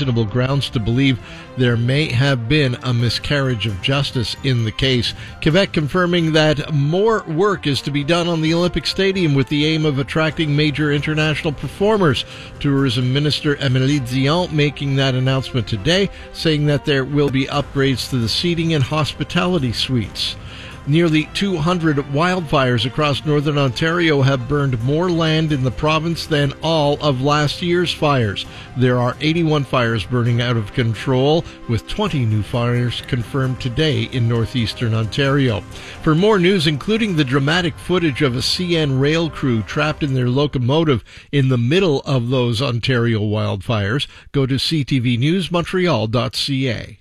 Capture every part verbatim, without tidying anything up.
reasonable grounds to believe there may have been a miscarriage of justice in the case. Quebec confirming that more work is to be done on the Olympic Stadium with the aim of attracting major international performers. Tourism Minister Émilie Dion making that announcement today, saying that there will be upgrades to the seating and hospitality suites. Nearly two hundred wildfires across northern Ontario have burned more land in the province than all of last year's fires. There are eighty-one fires burning out of control, with twenty new fires confirmed today in northeastern Ontario. For more news, including the dramatic footage of a C N rail crew trapped in their locomotive in the middle of those Ontario wildfires, go to c t v news montreal dot c a.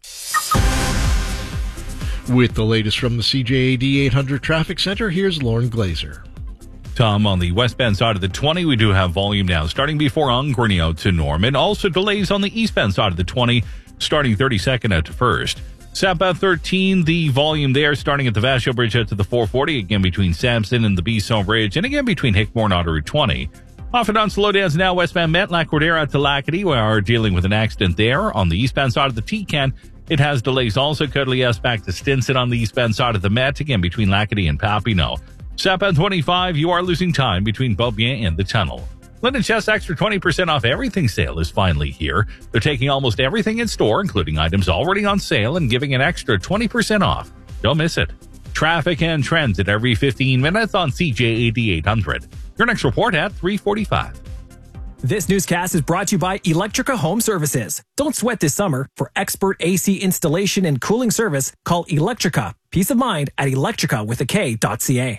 With the latest from the C J A D eight hundred Traffic Center, here's Lauren Glazer. Tom, on the westbound side of the twenty, we do have volume now starting before Ongrenio to Norman. Also delays on the eastbound side of the twenty, starting thirty-second at first. Southbound thirteen, the volume there starting at the Vasho Bridge out to the four forty, again between Sampson and the Bisson Bridge, and again between Hickmore and Auto Route twenty. Off and on slowdowns now westbound Metlac Cordera to Lacadie. We are dealing with an accident there. On the eastbound side of the T-Can, it has delays also. Cudley-S back to Stinson on the eastbound side of the Met, again between Lacadie and Papineau. Southbound twenty-five, you are losing time between Beaubien and the tunnel. Linden Chest extra twenty percent off everything sale is finally here. They're taking almost everything in store, including items already on sale, and giving an extra twenty percent off. Don't miss it. Traffic and trends at every fifteen minutes on C J A D eight hundred. Your next report at three forty-five. This newscast is brought to you by Electrica Home Services. Don't sweat this summer. For expert A C installation and cooling service, call Electrica. Peace of mind at electrica with a K dot C A.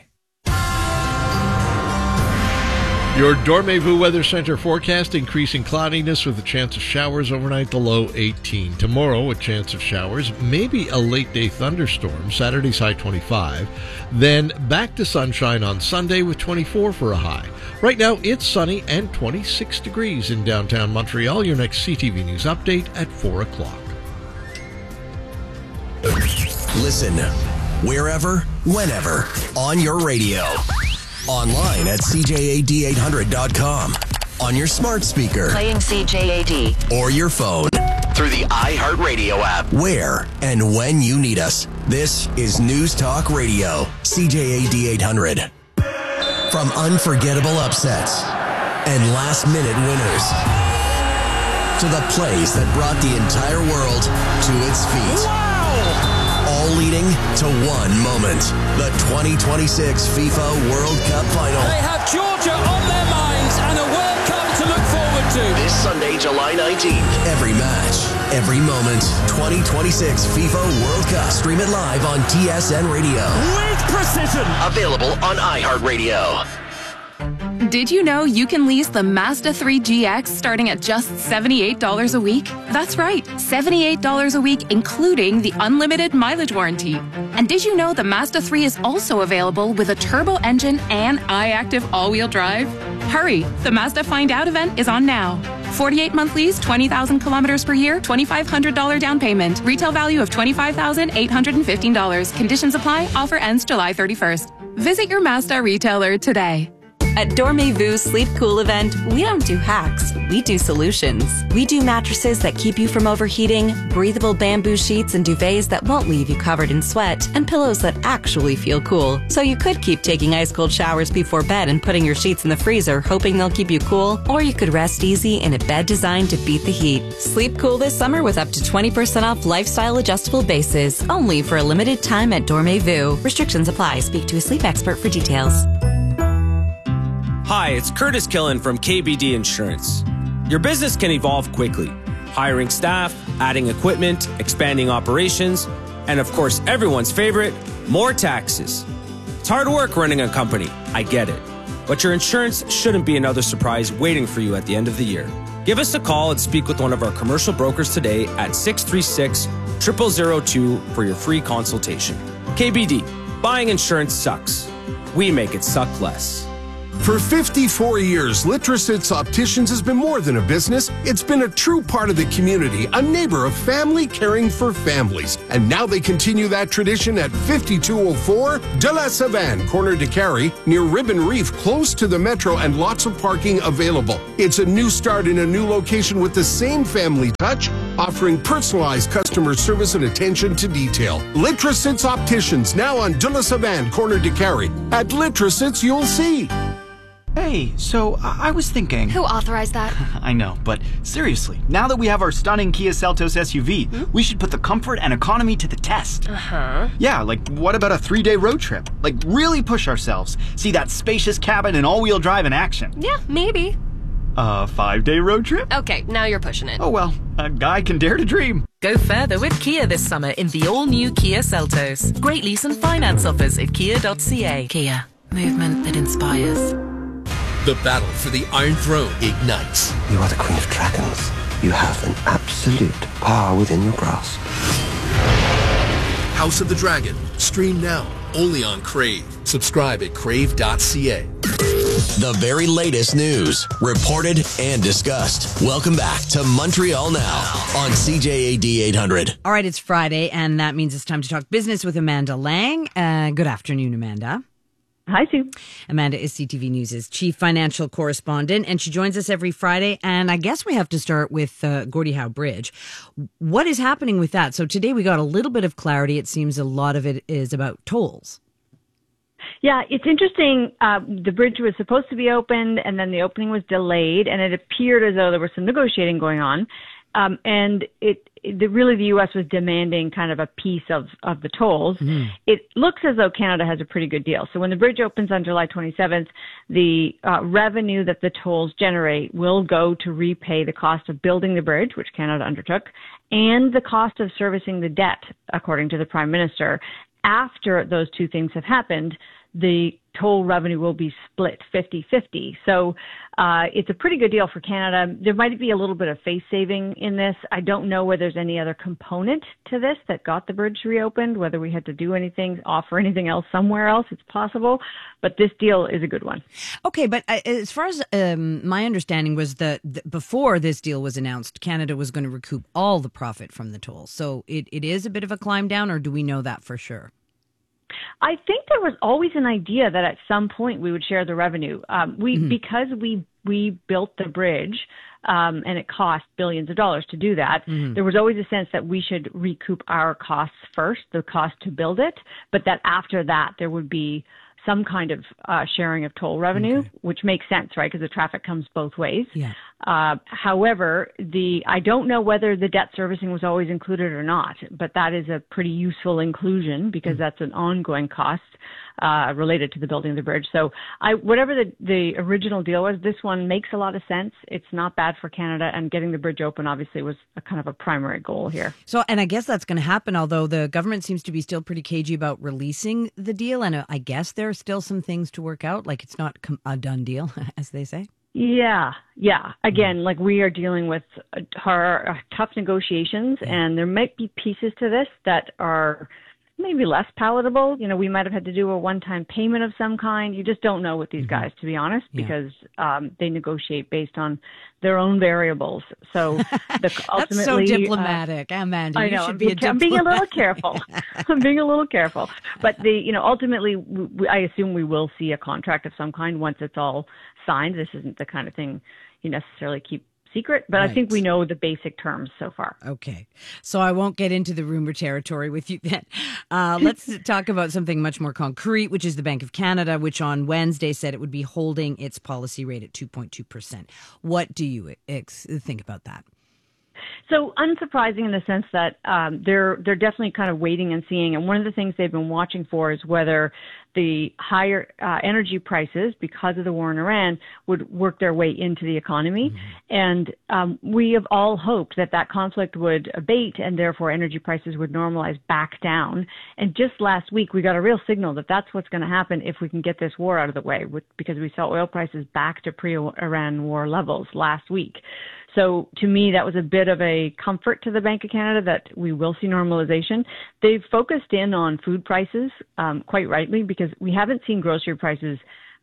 Your Dormez-vous Weather Center forecast: increasing cloudiness with a chance of showers overnight, the low eighteen. Tomorrow, a chance of showers, maybe a late day thunderstorm. Saturday's high twenty-five. Then back to sunshine on Sunday with twenty-four for a high. Right now, it's sunny and twenty-six degrees in downtown Montreal. Your next C T V News update at four o'clock. Listen wherever, whenever, on your radio. Online at c j a d eight hundred dot com. On your smart speaker. Playing C J A D. Or your phone. Through the iHeartRadio app. Where and when you need us. This is News Talk Radio. C J A D eight hundred. From unforgettable upsets and last-minute winners to the plays that brought the entire world to its feet. Wow! All leading to one moment. The twenty twenty-six FIFA World Cup Final. They have Georgia on their minds and a World Cup to look forward to. This Sunday, July nineteenth. Every match, every moment. twenty twenty-six FIFA World Cup. Stream it live on T S N Radio. With precision. Available on iHeartRadio. Did you know you can lease the Mazda three G X starting at just seventy-eight dollars a week? That's right, seventy-eight dollars a week, including the unlimited mileage warranty. And did you know the Mazda three is also available with a turbo engine and iActive all-wheel drive? Hurry, the Mazda Find Out event is on now. forty-eight month lease, twenty thousand kilometers per year, twenty-five hundred dollars down payment. Retail value of twenty-five thousand eight hundred fifteen dollars. Conditions apply. Offer ends July thirty-first. Visit your Mazda retailer today. At Dormez-vous Sleep Cool event, we don't do hacks, we do solutions. We do mattresses that keep you from overheating, breathable bamboo sheets and duvets that won't leave you covered in sweat, and pillows that actually feel cool. So you could keep taking ice-cold showers before bed and putting your sheets in the freezer, hoping they'll keep you cool, or you could rest easy in a bed designed to beat the heat. Sleep cool this summer with up to twenty percent off lifestyle adjustable bases, only for a limited time at Dormez-vous. Restrictions apply. Speak to a sleep expert for details. Hi, it's Curtis Killen from K B D Insurance. Your business can evolve quickly. Hiring staff, adding equipment, expanding operations, and of course, everyone's favorite, more taxes. It's hard work running a company, I get it. But your insurance shouldn't be another surprise waiting for you at the end of the year. Give us a call and speak with one of our commercial brokers today at six three six, zero zero zero two for your free consultation. K B D, buying insurance sucks. We make it suck less. For fifty-four years, Litrositz Opticians has been more than a business. It's been a true part of the community, a neighbor of family caring for families. And now they continue that tradition at fifty-two oh four De La Savane, corner de Carey, near Ribbon Reef, close to the metro and lots of parking available. It's a new start in a new location with the same family touch, offering personalized customer service and attention to detail. Litrositz Opticians, now on De La Savane, corner de Carey. At Litrositz, you'll see. Hey, so I was thinking... Who authorized that? I know, but seriously, now that we have our stunning Kia Seltos S U V, hmm? we should put the comfort and economy to the test. Uh-huh. Yeah, like what about a three-day road trip? Like really push ourselves. See that spacious cabin and all-wheel drive in action. Yeah, maybe. A five-day road trip? Okay, now you're pushing it. Oh well, a guy can dare to dream. Go further with Kia this summer in the all-new Kia Seltos. Great lease and finance offers at kia dot c a. Kia, movement that inspires. The battle for the Iron Throne ignites. You are the Queen of Dragons. You have an absolute power within your grasp. House of the Dragon. Stream now. Only on Crave. Subscribe at crave dot c a. The very latest news, reported and discussed. Welcome back to Montreal Now on C J A D eight hundred. All right, it's Friday, and that means it's time to talk business with Amanda Lang. Uh, good afternoon, Amanda. Hi, Sue. Amanda is C T V News' chief financial correspondent, and she joins us every Friday. And I guess we have to start with uh, Gordie Howe Bridge. What is happening with that? So today we got a little bit of clarity. It seems a lot of it is about tolls. Yeah, it's interesting. Uh, the bridge was supposed to be opened, and then the opening was delayed, and it appeared as though there was some negotiating going on. Um, and it, it the, really the U S was demanding kind of a piece of, of the tolls. Mm. It looks as though Canada has a pretty good deal. So when the bridge opens on July twenty-seventh, the uh, revenue that the tolls generate will go to repay the cost of building the bridge, which Canada undertook, and the cost of servicing the debt, according to the Prime Minister. After those two things have happened, the toll revenue will be split fifty-fifty. So uh, it's a pretty good deal for Canada. There might be a little bit of face saving in this. I don't know whether there's any other component to this that got the bridge reopened, whether we had to do anything, offer anything else somewhere else. It's possible. But this deal is a good one. Okay, but as far as um, my understanding was that before this deal was announced, Canada was going to recoup all the profit from the tolls. So it, it is a bit of a climb down, or do we know that for sure? I think there was always an idea that at some point we would share the revenue. Um, we mm-hmm. because we we built the bridge um, and it cost billions of dollars to do that. Mm-hmm. There was always a sense that we should recoup our costs first, the cost to build it, but that after that there would be some kind of uh, sharing of toll revenue, okay. which makes sense, right? Because the traffic comes both ways. Yeah. Uh, however, the I don't know whether the debt servicing was always included or not, but that is a pretty useful inclusion because mm. that's an ongoing cost uh, related to the building of the bridge. So I, whatever the, the original deal was, this one makes a lot of sense. It's not bad for Canada, and getting the bridge open obviously was a kind of a primary goal here. So, and I guess that's going to happen, although the government seems to be still pretty cagey about releasing the deal. And I guess there are still some things to work out, like it's not a done deal, as they say. Yeah, yeah. Again, like we are dealing with our, our tough negotiations, yeah. and there might be pieces to this that are maybe less palatable. You know, we might have had to do a one-time payment of some kind. You just don't know with these mm-hmm. guys, to be honest, yeah. because um, they negotiate based on their own variables. So the, ultimately, that's so diplomatic, uh, Amanda. I you know. should I'm, be a I'm being a little careful. I'm being a little careful. But the, you know, ultimately, we, I assume we will see a contract of some kind once it's all signed. This isn't the kind of thing you necessarily keep secret, but right. I think we know the basic terms so far. Okay. So I won't get into the rumor territory with you then. Uh, let's talk about something much more concrete, which is the Bank of Canada, which on Wednesday said it would be holding its policy rate at two point two percent. What do you ex- think about that? So unsurprising in the sense that um, they're they're definitely kind of waiting and seeing. And one of the things they've been watching for is whether the higher uh, energy prices because of the war in Iran would work their way into the economy. Mm-hmm. And um, we have all hoped that that conflict would abate and therefore energy prices would normalize back down. And just last week, we got a real signal that that's what's going to happen if we can get this war out of the way, because we saw oil prices back to pre-Iran war levels last week. So to me, that was a bit of a comfort to the Bank of Canada that we will see normalization. They've focused in on food prices, um, quite rightly, because we haven't seen grocery prices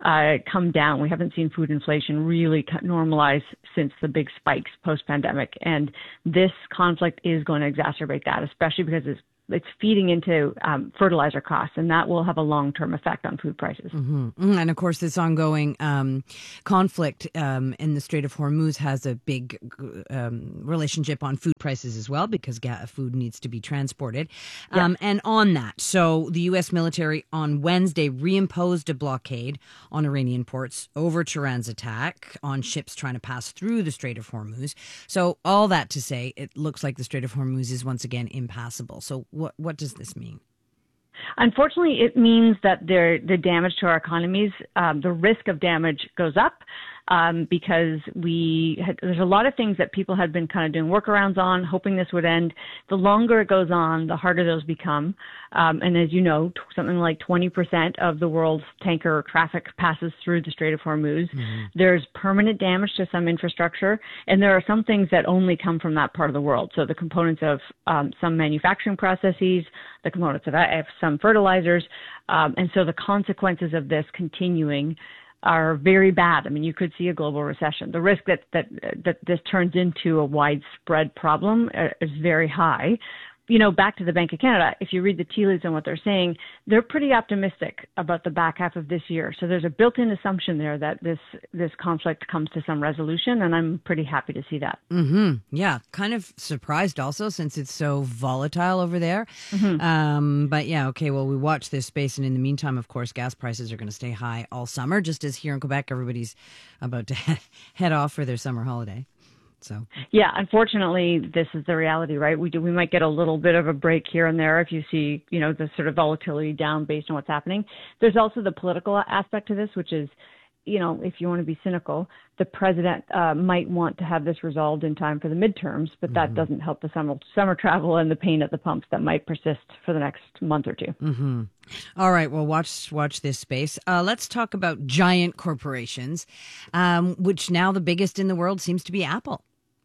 uh, come down. We haven't seen food inflation really normalize since the big spikes post-pandemic. And this conflict is going to exacerbate that, especially because it's it's feeding into um, fertilizer costs, and that will have a long-term effect on food prices. Mm-hmm. And of course, this ongoing um, conflict um, in the Strait of Hormuz has a big um, relationship on food prices as well, because ga- food needs to be transported. Yeah. Um, and on that, so the U S military on Wednesday reimposed a blockade on Iranian ports over Tehran's attack on ships trying to pass through the Strait of Hormuz. So all that to say, it looks like the Strait of Hormuz is once again impassable. So what what does this mean? Unfortunately, it means that there, the damage to our economies, um, the risk of damage goes up um, because we had, there's a lot of things that people had been kind of doing workarounds on, hoping this would end. The longer it goes on, the harder those become. Um, and as you know, t- something like twenty percent of the world's tanker traffic passes through the Strait of Hormuz. Mm-hmm. There's permanent damage to some infrastructure, and there are some things that only come from that part of the world. So the components of um, some manufacturing processes, the components of, of some fertilizers, um, and so the consequences of this continuing are very bad. I mean, you could see a global recession. The risk that that that this turns into a widespread problem is very high. You know, back to the Bank of Canada, if you read the tea leaves and what they're saying, they're pretty optimistic about the back half of this year. So there's a built-in assumption there that this this conflict comes to some resolution, and I'm pretty happy to see that. Mm-hmm. Yeah, kind of surprised also since it's so volatile over there. Mm-hmm. Um, but yeah, okay, well, we watch this space, and in the meantime, of course, gas prices are going to stay high all summer, just as here in Quebec, everybody's about to head off for their summer holiday. So yeah, unfortunately, this is the reality, right? We do we might get a little bit of a break here and there if you see, you know, the sort of volatility down based on what's happening. There's also the political aspect to this, which is, you know, if you want to be cynical, the president uh, might want to have this resolved in time for the midterms, but that mm-hmm. doesn't help the summer summer travel and the pain at the pumps that might persist for the next month or two. Mm-hmm. All right, well, watch watch this space. Uh, let's talk about giant corporations, um, which now the biggest in the world seems to be Apple.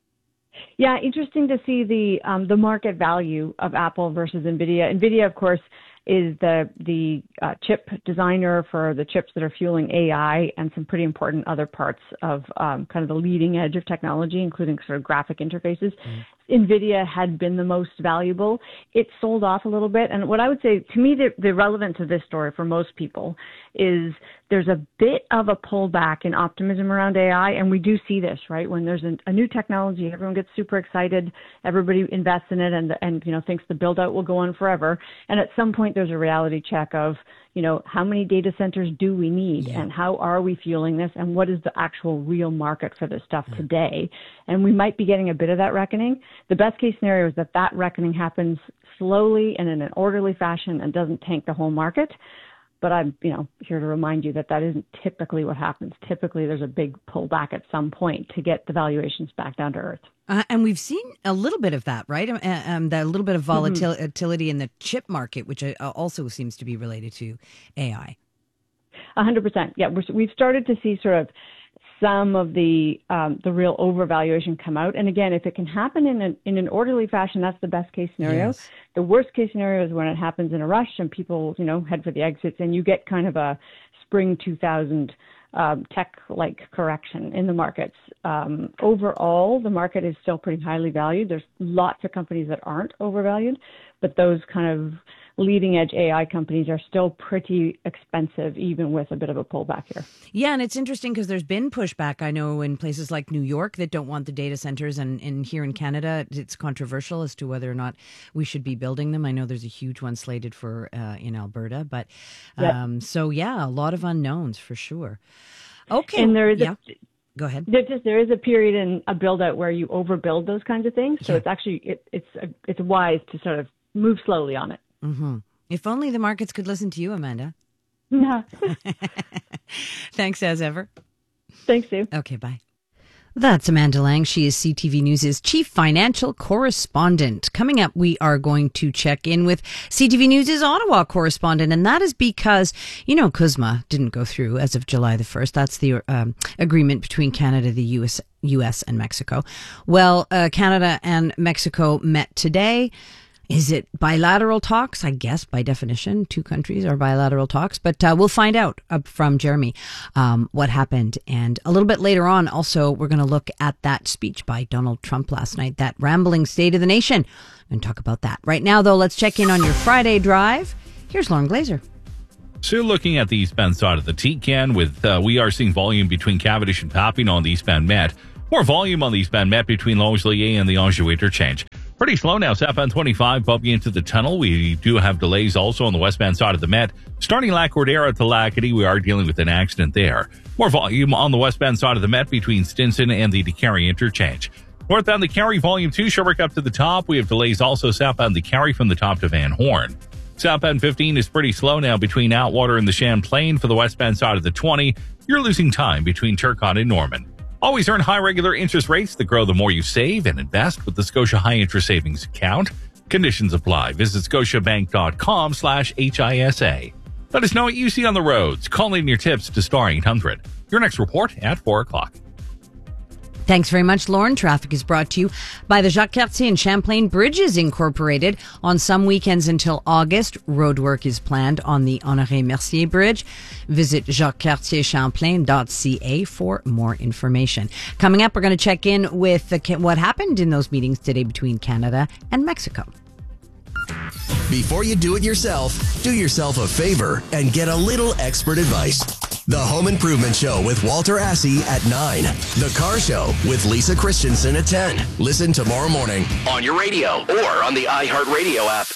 Yeah, interesting to see the um, the market value of Apple versus NVIDIA. NVIDIA, of course, is the the uh, chip designer for the chips that are fueling A I and some pretty important other parts of um, kind of the leading edge of technology, including sort of graphic interfaces. Mm. NVIDIA had been the most valuable. It sold off a little bit. And what I would say, to me, the, the relevance of this story for most people is there's a bit of a pullback in optimism around A I. And we do see this, right? When there's a, a new technology, everyone gets super excited. Everybody invests in it and, and, you know, thinks the build out will go on forever. And at some point, there's a reality check of, you know, how many data centers do we need yeah. and how are we fueling this and what is the actual real market for this stuff yeah. today? And we might be getting a bit of that reckoning. The best case scenario is that that reckoning happens slowly and in an orderly fashion and doesn't tank the whole market. But I'm, you know, here to remind you that that isn't typically what happens. Typically, there's a big pullback at some point to get the valuations back down to earth. Uh, and we've seen a little bit of that, right? Um, um, that a little bit of volatility mm-hmm. in the chip market, which uh, also seems to be related to A I. A hundred percent. Yeah, we're, we've started to see sort of some of the um, the real overvaluation come out. And again, if it can happen in an, in an orderly fashion, that's the best case scenario. Yes. The worst case scenario is when it happens in a rush and people, you know, head for the exits and you get kind of a spring two thousand um, tech-like correction in the markets. Um, overall, the market is still pretty highly valued. There's lots of companies that aren't overvalued, but those kind of leading-edge A I companies are still pretty expensive, even with a bit of a pullback here. Yeah, and it's interesting because there's been pushback, I know, in places like New York that don't want the data centers, and, and here in Canada, it's controversial as to whether or not we should be building them. I know there's a huge one slated for uh, in Alberta, but um, yep. so yeah, a lot of unknowns for sure. Okay, and there is yeah. a, Go ahead. There just there is a period in a build out where you overbuild those kinds of things, so yeah. it's actually it, it's a, it's wise to sort of move slowly on it. Mm-hmm. If only the markets could listen to you, Amanda. Yeah. Thanks as ever. Thanks, Sue. Okay, bye. That's Amanda Lang. She is C T V News' chief financial correspondent. Coming up, we are going to check in with C T V News' Ottawa correspondent, and that is because, you know, C U S M A didn't go through as of July the first. That's the um, agreement between Canada, the U S, U S and Mexico. Well, uh, Canada and Mexico met today Is it bilateral talks? I guess by definition, two countries are bilateral talks, but uh, we'll find out uh, from Jeremy um, what happened. And a little bit later on, also, we're going to look at that speech by Donald Trump last night, that rambling State of the Nation. We're going to talk about that. Right now, though, let's check in on your Friday drive. Here's Lauren Glazer. So looking at the eastbound side of the T-Can, with uh, we are seeing volume between Cavendish and Papillon on the eastbound Met. More volume on the eastbound Met between Longueuil and the Anjou interchange. Pretty slow now, southbound twenty-five, bumping into the tunnel. We do have delays also on the westbound side of the Met. Starting La Cordera to Lacadie, we are dealing with an accident there. More volume on the westbound side of the Met between Stinson and the DeCarry interchange. Northbound the Carry, volume two, Sherbrooke up to the top. We have delays also southbound the Carry from the top to Van Horn. Southbound fifteen is pretty slow now between Outwater and the Champlain. For the westbound side of the twenty, you're losing time between Turcotte and Norman. Always earn high regular interest rates that grow the more you save and invest with the Scotia High Interest Savings Account. Conditions apply. Visit scotiabank.com slash HISA. Let us know what you see on the roads. Call in your tips to star eight hundred. Your next report at four o'clock. Thanks very much, Lauren. Traffic is brought to you by the Jacques Cartier and Champlain Bridges Incorporated. On some weekends until August, road work is planned on the Honoré Mercier Bridge. Visit jacques cartier champlain dot c a for more information. Coming up, we're going to check in with the, what happened in those meetings today between Canada and Mexico. Before you do it yourself, do yourself a favor and get a little expert advice. The Home Improvement Show with Walter Assey at nine. The Car Show with Lisa Christensen at ten. Listen tomorrow morning on your radio or on the iHeartRadio app.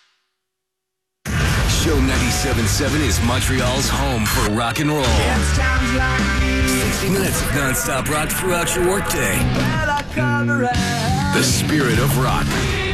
Show ninety-seven point seven is Montreal's home for rock and roll. sixty minutes of non-stop rock throughout your workday. The spirit of rock.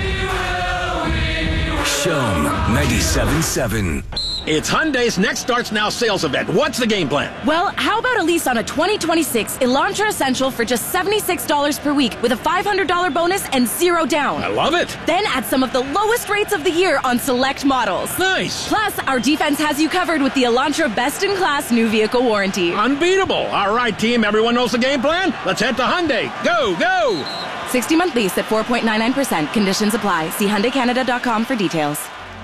Show ninety-seven point seven. It's Hyundai's Next Starts Now sales event. What's the game plan? Well, how about a lease on a twenty twenty-six Elantra Essential for just seventy-six dollars per week with a five hundred dollars bonus and zero down? I love it. Then add some of the lowest rates of the year on select models. Nice. Plus, our defense has you covered with the Elantra Best in Class New Vehicle Warranty. Unbeatable. All right, team. Everyone knows the game plan? Let's head to Hyundai. Go, go. sixty-month lease at four point nine nine percent. Conditions apply. See Hyundai Canada dot com for details.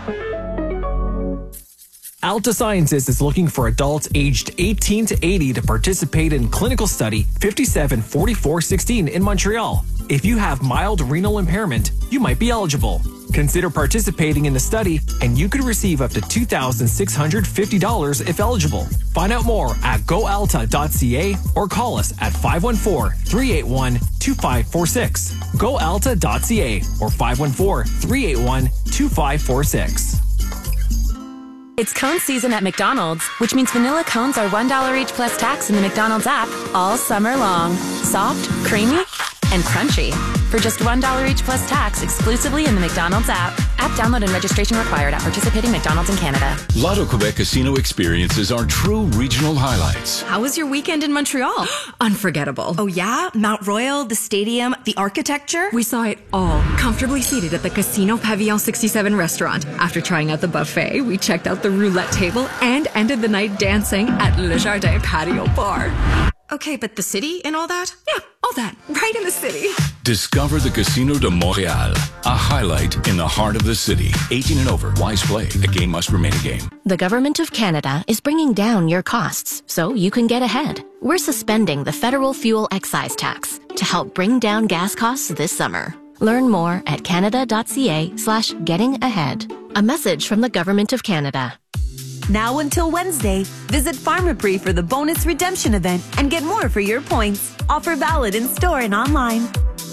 Alta Sciences is looking for adults aged eighteen to eighty to participate in clinical study fifty-seven forty-four sixteen in Montreal. If you have mild renal impairment, you might be eligible. Consider participating in the study and you could receive up to two thousand six hundred fifty dollars if eligible. Find out more at go alta dot c a or call us at five one four, three eight one, two five four six. go alta dot c a or five one four, three eight one, two five four six. It's cone season at McDonald's, which means vanilla cones are one dollar each plus tax in the McDonald's app all summer long. Soft, creamy, and crunchy. For just one dollar each plus tax exclusively in the McDonald's app. App download and registration required at participating McDonald's in Canada. Lotto Quebec casino experiences are true regional highlights. How was your weekend in Montreal? Unforgettable. Oh yeah? Mount Royal, the stadium, the architecture? We saw it all, comfortably seated at the Casino Pavillon sixty-seven restaurant. After trying out the buffet, we checked out the roulette table and ended the night dancing at Le Jardin Patio Bar. Okay, but the city and all that? Yeah, all that. Right in the city. Discover the Casino de Montréal, a highlight in the heart of the city. eighteen and over. Wise play. The game must remain a game. The Government of Canada is bringing down your costs so you can get ahead. We're suspending the federal fuel excise tax to help bring down gas costs this summer. Learn more at canada dot c a slash getting ahead. A message from the Government of Canada. Now until Wednesday, visit Pharmaprix for the bonus redemption event and get more for your points. Offer valid in store and online.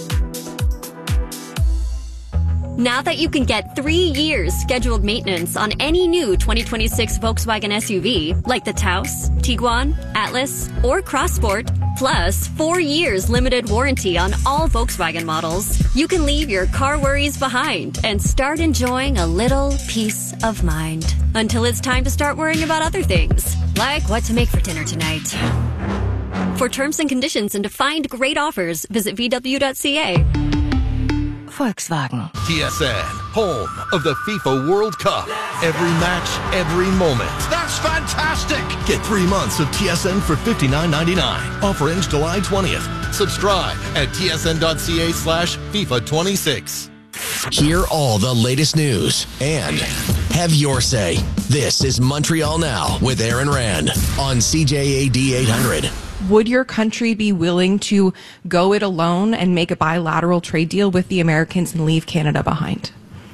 Now that you can get three years scheduled maintenance on any new twenty twenty-six Volkswagen S U V, like the Taos, Tiguan, Atlas, or Crossport, plus four years limited warranty on all Volkswagen models, you can leave your car worries behind and start enjoying a little peace of mind. Until it's time to start worrying about other things, like what to make for dinner tonight. For terms and conditions and to find great offers, visit v w dot c a. Volkswagen. T S N, home of the FIFA World Cup. Every match, every moment. That's fantastic! Get three months of T S N for fifty-nine ninety-nine. Offer ends July twentieth. Subscribe at t s n dot c a slash FIFA twenty-six. Hear all the latest news and have your say. This is Montreal Now with Aaron Rand on C J A D eight hundred. Would your country be willing to go it alone and make a bilateral trade deal with the Americans and leave Canada behind?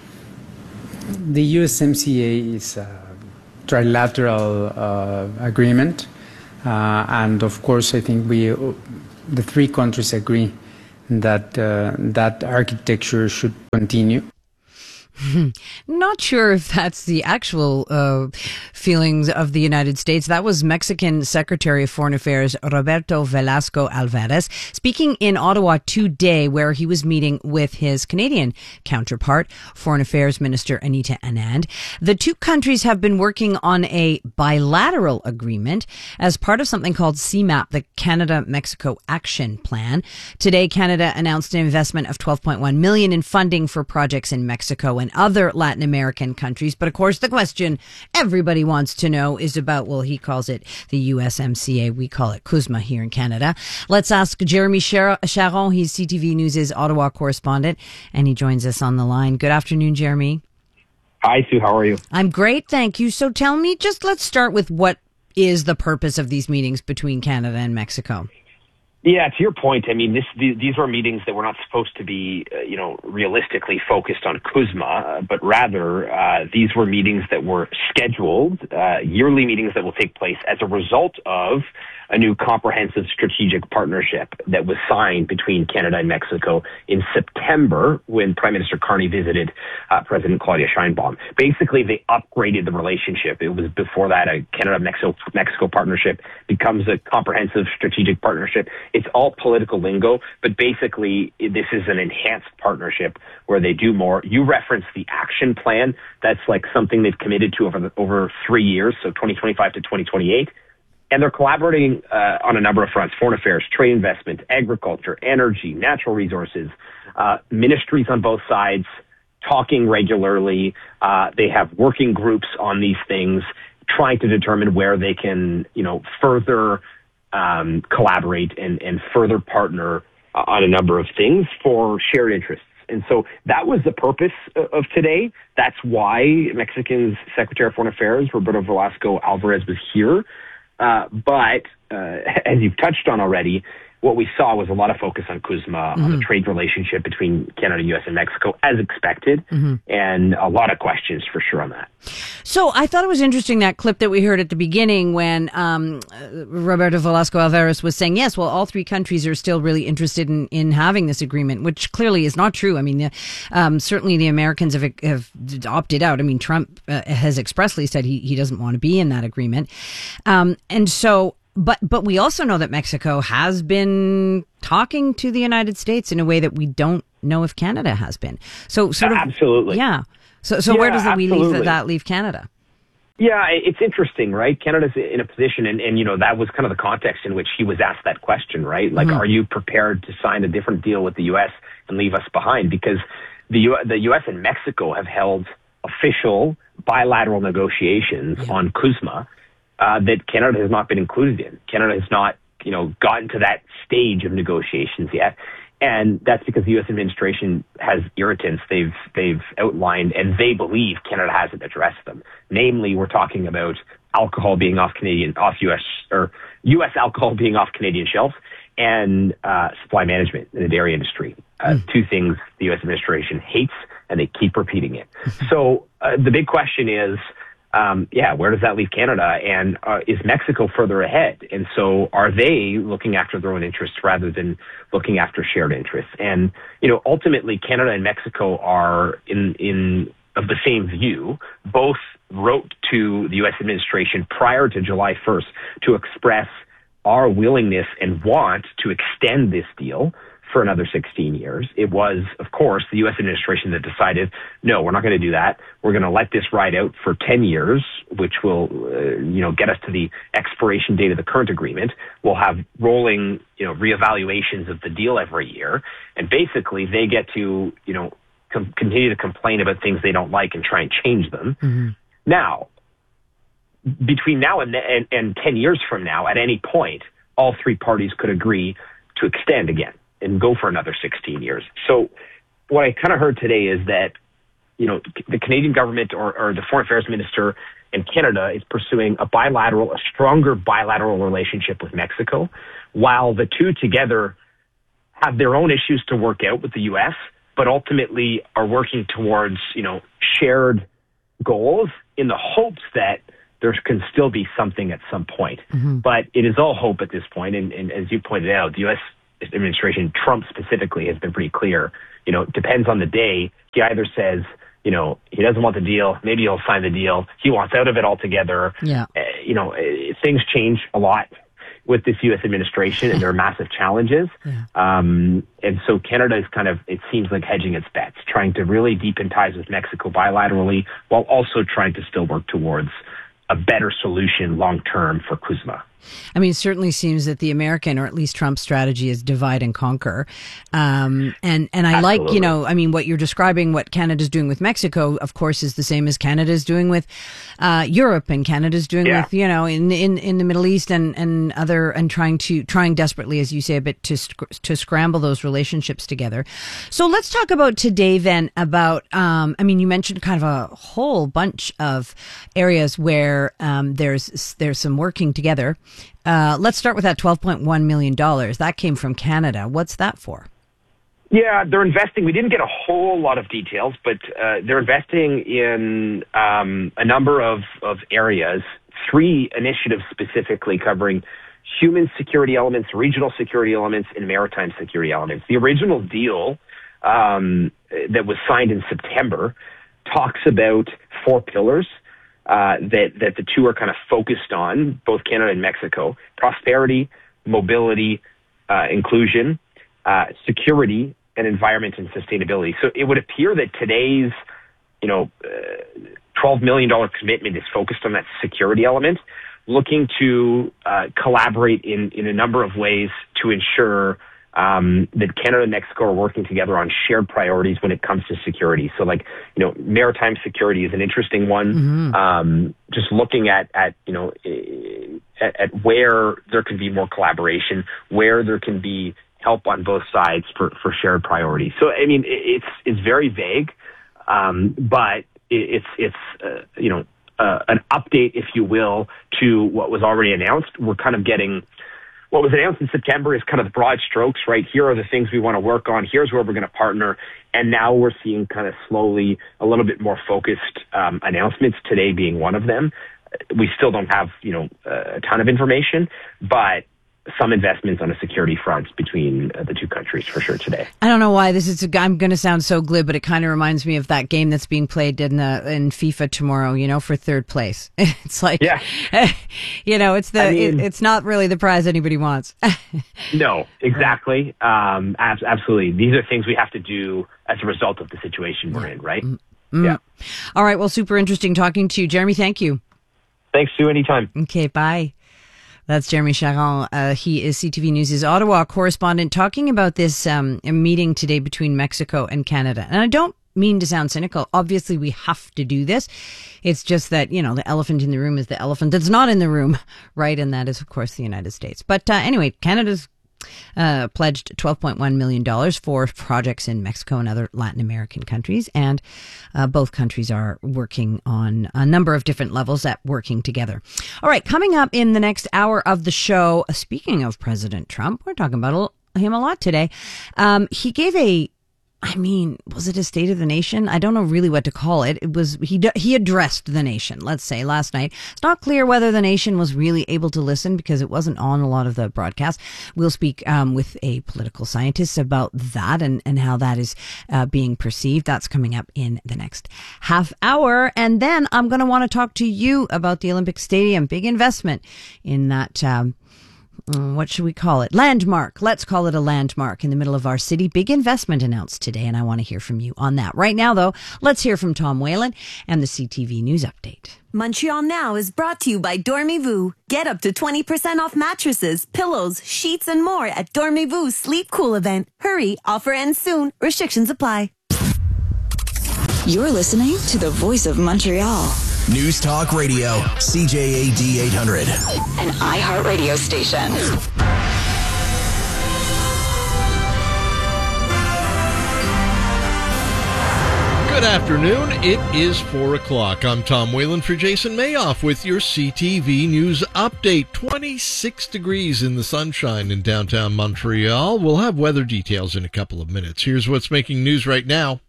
The U S M C A is a trilateral uh, agreement. Uh, and of course, I think we, the three countries agree that uh, that architecture should continue. Not sure if that's the actual uh, feelings of the United States. That was Mexican Secretary of Foreign Affairs Roberto Velasco Alvarez speaking in Ottawa today, where he was meeting with his Canadian counterpart, Foreign Affairs Minister Anita Anand. The two countries have been working on a bilateral agreement as part of something called C MAP, the Canada-Mexico Action Plan. Today, Canada announced an investment of twelve point one million dollars in funding for projects in Mexico and other Latin American countries. But of course, the question everybody wants to know is about, well, he calls it the U S M C A. We call it CUSMA here in Canada. Let's ask Jeremy Charon. He's C T V News' Ottawa correspondent, and he joins us on the line. Good afternoon, Jeremy. Hi, Sue. How are you? I'm great, thank you. So tell me, just let's start with what is the purpose of these meetings between Canada and Mexico? Yeah, to your point, I mean, this, these were meetings that were not supposed to be, uh, you know, realistically focused on CUSMA, uh, but rather uh, these were meetings that were scheduled, uh, yearly meetings that will take place as a result of a new comprehensive strategic partnership that was signed between Canada and Mexico in September when Prime Minister Carney visited uh, President Claudia Sheinbaum. Basically, they upgraded the relationship. It was before that a Canada-Mexico Mexico partnership becomes a comprehensive strategic partnership. It's all political lingo, but basically this is an enhanced partnership where they do more. You referenced the action plan. That's like something they've committed to over the, over three years, so twenty twenty-five to twenty twenty-eight. And they're collaborating uh, on a number of fronts: foreign affairs, trade investment, agriculture, energy, natural resources, uh, ministries on both sides, talking regularly. Uh, they have working groups on these things, trying to determine where they can, you know, further um, collaborate and, and further partner uh, on a number of things for shared interests. And so that was the purpose of today. That's why Mexican Secretary of Foreign Affairs, Roberto Velasco Alvarez, was here. Uh, but uh, as you've touched on already, what we saw was a lot of focus on CUSMA, mm-hmm. on the trade relationship between Canada, U S, and Mexico, as expected, mm-hmm. and a lot of questions for sure on that. So I thought it was interesting, that clip that we heard at the beginning when um, Roberto Velasco Alvarez was saying, yes, well, all three countries are still really interested in, in having this agreement, which clearly is not true. I mean, the, um, certainly the Americans have, have opted out. I mean, Trump uh, has expressly said he, he doesn't want to be in that agreement. Um, and so But but we also know that Mexico has been talking to the United States in a way that we don't know if Canada has been. So sort of, absolutely, yeah. So so yeah, where does that we leave absolutely. that leave Canada? Yeah, it's interesting, right? Canada's in a position, and, and you know that was kind of the context in which he was asked that question, right? Like, mm-hmm. are you prepared to sign a different deal with the U S and leave us behind? Because the U- the U S and Mexico have held official bilateral negotiations yeah. on CUSMA. Uh, that Canada has not been included in. Canada has not, you know, gotten to that stage of negotiations yet. And that's because the U S administration has irritants they've, they've outlined, and they believe Canada hasn't addressed them. Namely, we're talking about alcohol being off Canadian, off U S, or U S alcohol being off Canadian shelves, and uh, supply management in the dairy industry. Uh, mm. Two things the U S administration hates, and they keep repeating it. So uh, the big question is, Um, yeah, where does that leave Canada? And uh, is Mexico further ahead? And so are they looking after their own interests rather than looking after shared interests? And, you know, ultimately, Canada and Mexico are in, in of the same view. Both wrote to the U S administration prior to July first to express our willingness and want to extend this deal for another sixteen years. It was, of course, the U S administration that decided, no, we're not going to do that. We're going to let this ride out for ten years, which will, uh, you know, get us to the expiration date of the current agreement. We'll have rolling, you know, reevaluations of the deal every year. And basically they get to, you know, com- continue to complain about things they don't like and try and change them. Mm-hmm. Now, between now and, and, and ten years from now, at any point, all three parties could agree to extend again and go for another sixteen years. So what I kind of heard today is that, you know, the Canadian government or, or the foreign affairs minister in Canada is pursuing a bilateral, a stronger bilateral relationship with Mexico, while the two together have their own issues to work out with the U S, but ultimately are working towards, you know, shared goals in the hopes that there can still be something at some point. Mm-hmm. But it is all hope at this point. And, and as you pointed out, the U S administration, Trump specifically, has been pretty clear. You know, it depends on the day. He either says, you know, he doesn't want the deal. Maybe he'll sign the deal. He wants out of it altogether. Yeah. Uh, you know, uh, things change a lot with this U S administration, and there are massive challenges. Yeah. Um, and so Canada is kind of, it seems like hedging its bets, trying to really deepen ties with Mexico bilaterally, while also trying to still work towards a better solution long-term for CUSMA. I mean, it certainly seems that the American, or at least Trump's strategy, is divide and conquer. Um, and, and I Absolutely. like, you know, I mean, what you're describing, what Canada's doing with Mexico, of course, is the same as Canada's doing with uh, Europe, and Canada's doing yeah. with, you know, in, in, in the Middle East and, and other, and trying to, trying desperately, as you say, a bit to, to scramble those relationships together. So let's talk about today then about, um, I mean, you mentioned kind of a whole bunch of areas where um, there's, there's some working together. Uh, let's start with that twelve point one million dollars. That came from Canada. What's that for? Yeah, they're investing. We didn't get a whole lot of details, but uh, they're investing in um, a number of, of areas, three initiatives specifically covering human security elements, regional security elements, and maritime security elements. The original deal um, that was signed in September talks about four pillars. Uh, that, that the two are kind of focused on, both Canada and Mexico: prosperity, mobility, uh, inclusion, uh, security, and environment and sustainability. So it would appear that today's, you know, uh, twelve million dollars commitment is focused on that security element, looking to uh, collaborate in, in a number of ways to ensure Um, that Canada and Mexico are working together on shared priorities when it comes to security. So, like, you know, maritime security is an interesting one. Mm-hmm. Um, just looking at, at you know, at, at where there can be more collaboration, where there can be help on both sides for, for shared priorities. So, I mean, it's it's very vague, um, but it's it's uh, you know uh, an update, if you will, to what was already announced. We're kind of getting. What was announced in September is kind of the broad strokes, right? Here are the things we want to work on. Here's where we're going to partner. And now we're seeing kind of slowly a little bit more focused um, announcements, today being one of them. We still don't have, you know, a ton of information, but some investments on a security front between uh, the two countries for sure today. I don't know why this is, a, I'm going to sound so glib, but it kind of reminds me of that game that's being played in the, in FIFA tomorrow, you know, for third place. It's like, yeah. you know, it's the, I mean, it, it's not really the prize anybody wants. No, exactly. Um, ab- absolutely. These are things we have to do as a result of the situation we're in, right? Mm-hmm. Yeah. All right. Well, super interesting talking to you. Jeremy, thank you. Thanks, Sue. Anytime. Okay. Bye. That's Jeremy Charron. Uh, he is C T V News' Ottawa correspondent, talking about this um, meeting today between Mexico and Canada. And I don't mean to sound cynical. Obviously, we have to do this. It's just that, you know, the elephant in the room is the elephant that's not in the room, right? And that is, of course, the United States. But uh, anyway, Canada's Uh, pledged twelve point one million dollars for projects in Mexico and other Latin American countries. And uh, both countries are working on a number of different levels at working together. All right, coming up in the next hour of the show, uh, speaking of President Trump, we're talking about him a lot today. Um, he gave a I mean, was it a State of the Nation? I don't know really what to call it. It was, he, he addressed the nation, let's say, last night. It's not clear whether the nation was really able to listen because it wasn't on a lot of the broadcast. We'll speak, um, with a political scientist about that and, and how that is, uh, being perceived. That's coming up in the next half hour. And then I'm going to want to talk to you about the Olympic Stadium. Big investment in that, um, what should we call it? Landmark. Let's call it a landmark in the middle of our city. Big investment announced today, and I want to hear from you on that. Right now, though, let's hear from Tom Whalen and the C T V News Update. Montreal Now is brought to you by Dormez-vous. Get up to twenty percent off mattresses, pillows, sheets, and more at Dormez-vous Sleep Cool event. Hurry, offer ends soon. Restrictions apply. You're listening to the Voice of Montreal. News Talk Radio, C J A D eight hundred. An iHeart radio station. Good afternoon. It is four o'clock. I'm Tom Whalen for Jason Mayoff with your C T V News Update. twenty-six degrees in the sunshine in downtown Montreal. We'll have weather details in a couple of minutes. Here's what's making news right now.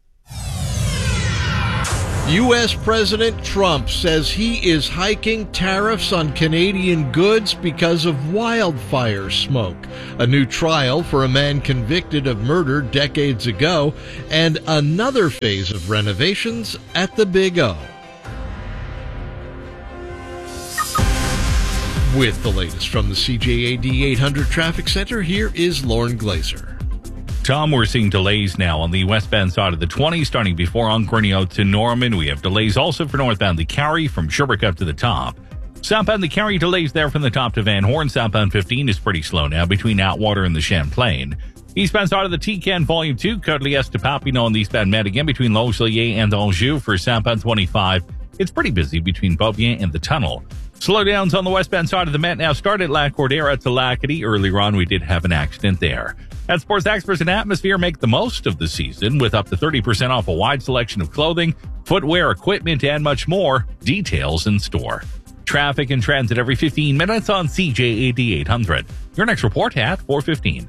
U S President Trump says he is hiking tariffs on Canadian goods because of wildfire smoke, a new trial for a man convicted of murder decades ago, and another phase of renovations at the Big O. With the latest from the C J A D eight hundred Traffic Center, here is Lauren Glazer. Tom, we're seeing delays now on the westbound side of the twenty, starting before Oncorneo to Norman. We have delays also for northbound the Carry from Sherbrooke up to the top. Southbound the Carry delays there from the top to Van Horn. Southbound fifteen is pretty slow now between Atwater and the Champlain. Eastbound side of the T-Can Volume two, Côte-Liesse to Papineau on the eastbound Madigan between Longueuil and Anjou. For southbound twenty-five, it's pretty busy between Beaubien and the Tunnel. Slowdowns on the westbound side of the Met now start at La Cordera to Lacadie. Earlier on, we did have an accident there. At Sports Experts and Atmosphere, make the most of the season with up to thirty percent off a wide selection of clothing, footwear, equipment, and much more. Details in store. Traffic and transit every fifteen minutes on C J A D eight hundred. Your next report at four fifteen.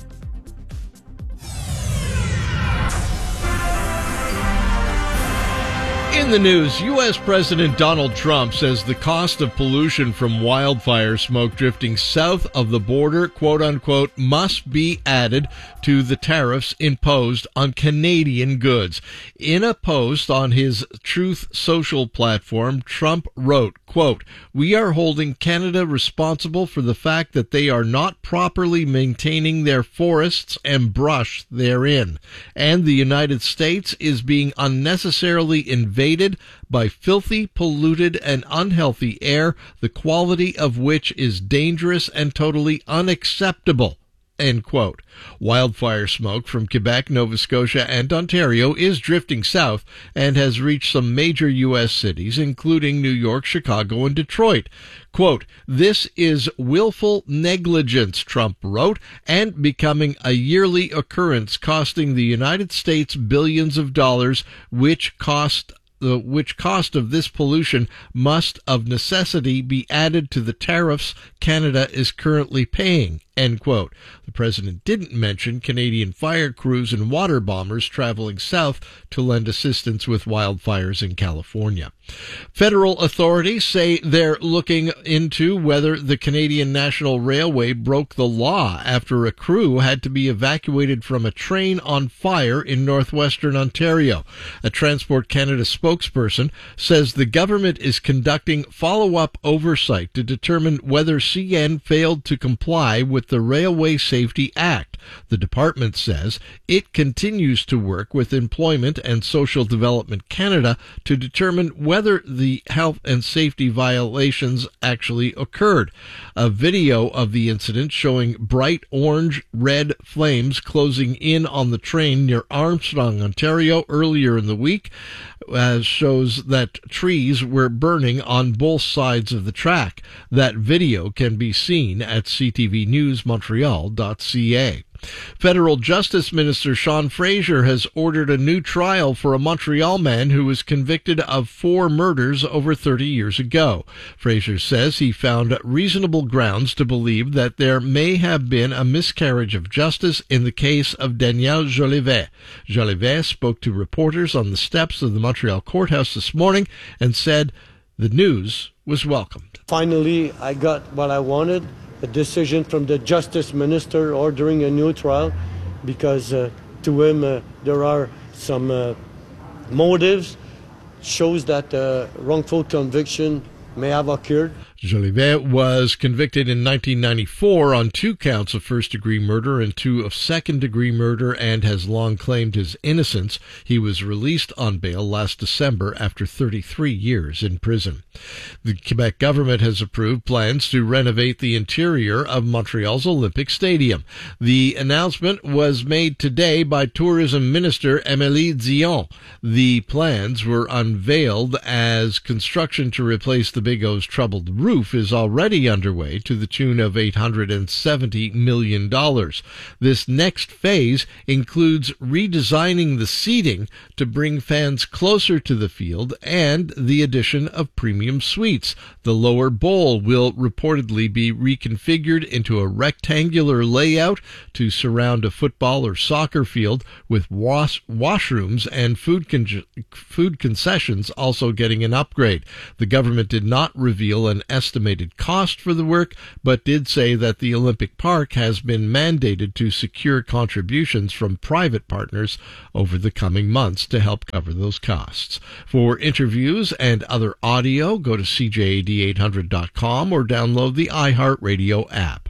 In the news, U S President Donald Trump says the cost of pollution from wildfire smoke drifting south of the border, quote unquote, must be added to the tariffs imposed on Canadian goods. In a post on his Truth Social platform, Trump wrote, quote, "We are holding Canada responsible for the fact that they are not properly maintaining their forests and brush therein, and the United States is being unnecessarily invaded by filthy, polluted, and unhealthy air, the quality of which is dangerous and totally unacceptable." End quote. Wildfire smoke from Quebec, Nova Scotia, and Ontario is drifting south and has reached some major U S cities, including New York, Chicago, and Detroit. Quote, "This is willful negligence," Trump wrote, "and becoming a yearly occurrence costing the United States billions of dollars, which cost The which cost of this pollution must of necessity be added to the tariffs Canada is currently paying." End quote. The president didn't mention Canadian fire crews and water bombers traveling south to lend assistance with wildfires in California. Federal authorities say they're looking into whether the Canadian National Railway broke the law after a crew had to be evacuated from a train on fire in northwestern Ontario. A Transport Canada spokesperson says the government is conducting follow-up oversight to determine whether C N failed to comply with the Railway Safety Act. The department says it continues to work with Employment and Social Development Canada to determine whether the health and safety violations actually occurred. A video of the incident showing bright orange-red flames closing in on the train near Armstrong, Ontario earlier in the week uh, shows that trees were burning on both sides of the track. That video can be seen at c t v news montreal dot c a. Federal Justice Minister Sean Fraser has ordered a new trial for a Montreal man who was convicted of four murders over thirty years ago. Fraser says he found reasonable grounds to believe that there may have been a miscarriage of justice in the case of Daniel Jolivet. Jolivet spoke to reporters on the steps of the Montreal courthouse this morning and said the news was welcomed. Finally, I got what I wanted. A decision from the Justice Minister ordering a new trial, because uh, to him uh, there are some uh, motives, shows that uh, wrongful conviction may have occurred. Jolivet was convicted in nineteen ninety-four on two counts of first-degree murder and two of second-degree murder and has long claimed his innocence. He was released on bail last December after thirty-three years in prison. The Quebec government has approved plans to renovate the interior of Montreal's Olympic Stadium. The announcement was made today by Tourism Minister Émilie Dion. The plans were unveiled as construction to replace the Big O's troubled roof roof is already underway to the tune of eight hundred seventy million dollars. This next phase includes redesigning the seating to bring fans closer to the field and the addition of premium suites. The lower bowl will reportedly be reconfigured into a rectangular layout to surround a football or soccer field, with wash- washrooms and food con- food concessions also getting an upgrade. The government did not reveal an estimated cost for the work, but did say that the Olympic Park has been mandated to secure contributions from private partners over the coming months to help cover those costs. For interviews and other audio, go to C J A D eight hundred dot com or download the iHeartRadio app.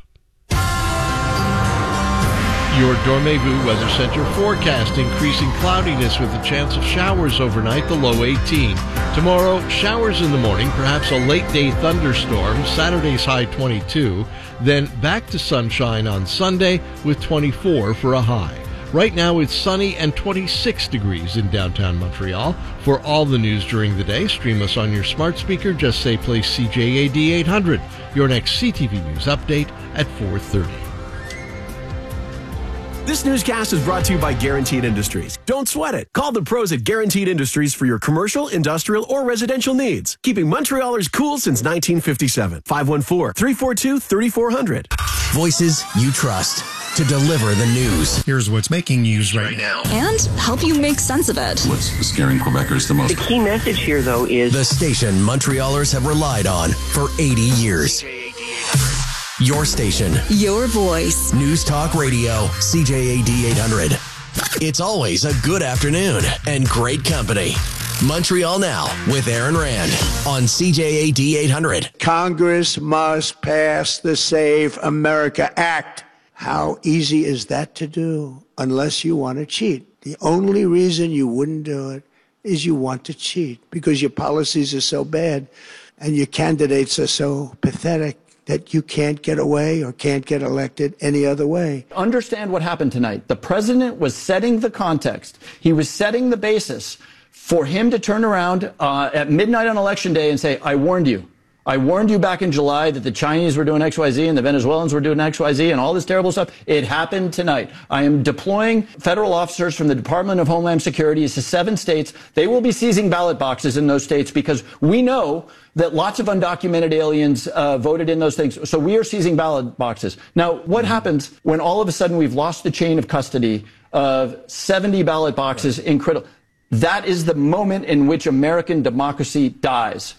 Your Dormez-vous Weather Center forecast: increasing cloudiness with a chance of showers overnight, the low eighteen. Tomorrow, showers in the morning, perhaps a late-day thunderstorm, Saturday's high twenty-two. Then back to sunshine on Sunday with twenty-four for a high. Right now it's sunny and twenty-six degrees in downtown Montreal. For all the news during the day, stream us on your smart speaker. Just say play C J A D eight hundred. Your next C T V News update at four thirty. This newscast is brought to you by Guaranteed Industries. Don't sweat it. Call the pros at Guaranteed Industries for your commercial, industrial, or residential needs. Keeping Montrealers cool since nineteen fifty-seven. five one four, three four two, three four zero zero. Voices you trust to deliver the news. Here's what's making news right now. And help you make sense of it. What's scaring Quebecers the most? The key message here, though, is the station Montrealers have relied on for eighty years. Your station. Your voice. News Talk Radio, C J A D eight hundred. It's always a good afternoon and great company. Montreal Now with Aaron Rand on C J A D eight hundred. Congress must pass the Save America Act. How easy is that to do unless you want to cheat? The only reason you wouldn't do it is you want to cheat because your policies are so bad and your candidates are so pathetic that you can't get away or can't get elected any other way. Understand what happened tonight. The president was setting the context. He was setting the basis for him to turn around uh, at midnight on election day and say, I warned you. I warned you back in July that the Chinese were doing X Y Z and the Venezuelans were doing X Y Z and all this terrible stuff. It happened tonight. I am deploying federal officers from the Department of Homeland Security to seven states. They will be seizing ballot boxes in those states because we know that lots of undocumented aliens uh, voted in those things. So we are seizing ballot boxes. Now, what happens when all of a sudden we've lost the chain of custody of seventy ballot boxes in critical? That is the moment in which American democracy dies.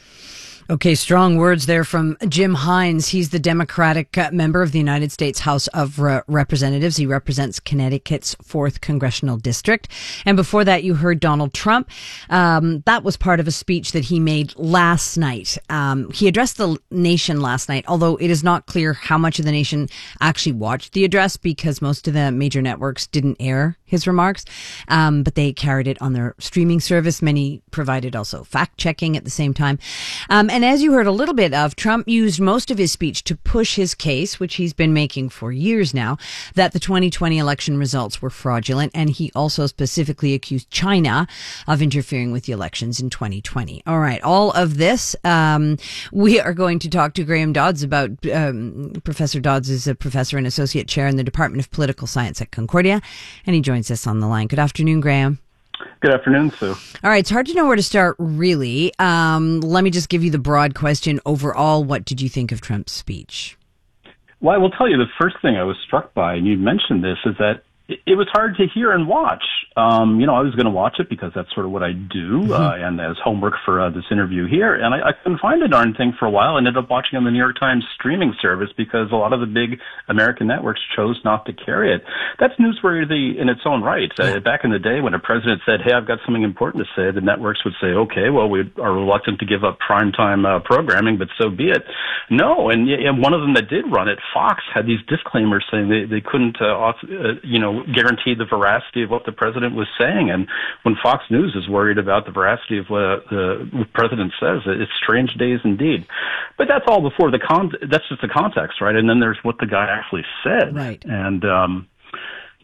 Okay, strong words there from Jim Hines. He's the Democratic uh, member of the United States House of Re- Representatives. He represents Connecticut's fourth Congressional District. And before that, you heard Donald Trump. Um, that was part of a speech that he made last night. Um, he addressed the nation last night, although it is not clear how much of the nation actually watched the address because most of the major networks didn't air his remarks. Um, but they carried it on their streaming service. Many provided also fact checking at the same time. Um, And as you heard a little bit of, Trump used most of his speech to push his case, which he's been making for years now, that the twenty twenty election results were fraudulent. And he also specifically accused China of interfering with the elections in twenty twenty. All right. All of this, um, we are going to talk to Graham Dodds about. Um, Professor Dodds is a professor and associate chair in the Department of Political Science at Concordia, and he joins us on the line. Good afternoon, Graham. Good afternoon, Sue. All right, it's hard to know where to start, really. Um, let me just give you the broad question. Overall, what did you think of Trump's speech? Well, I will tell you, the first thing I was struck by, and you mentioned this, is that it, it was hard to hear and watch. Um, you know, I was going to watch it because that's sort of what I do, mm-hmm. uh, and as homework for uh, this interview here. And I, I couldn't find the darn thing for a while. I ended up watching on the New York Times streaming service because a lot of the big American networks chose not to carry it. That's newsworthy in its own right. Uh, back in the day when a president said, hey, I've got something important to say, the networks would say, okay, well, we are reluctant to give up primetime uh, programming, but so be it. No, and, and one of them that did run it, Fox, had these disclaimers saying they, they couldn't, uh, off, uh, you know, guarantee the veracity of what the president was saying. And when Fox News is worried about the veracity of what the president says, it's strange days indeed. But that's all before the con. That's just the context, right? And then there's what the guy actually said. Right. And um,